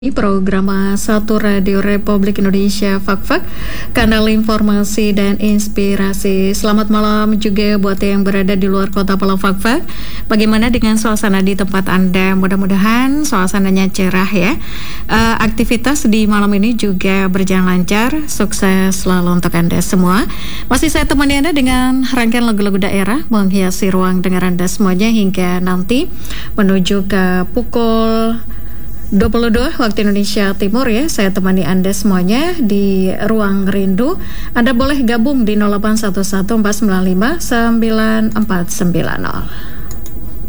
Program Satu Radio Republik Indonesia Fak-Fak, kanal informasi dan inspirasi. Selamat malam juga buat yang berada di luar kota Pulau Fak-Fak. Bagaimana dengan suasana di tempat Anda? Mudah-mudahan suasananya cerah ya. Aktivitas di malam ini juga berjalan lancar. Sukses selalu untuk Anda semua. Masih saya temani Anda dengan rangkaian lagu-lagu daerah menghiasi ruang dengar Anda semuanya hingga nanti menuju ke pukul 22 waktu Indonesia Timur ya. Saya temani Anda semuanya di Ruang Rindu. Anda boleh gabung di 0811 495 9490.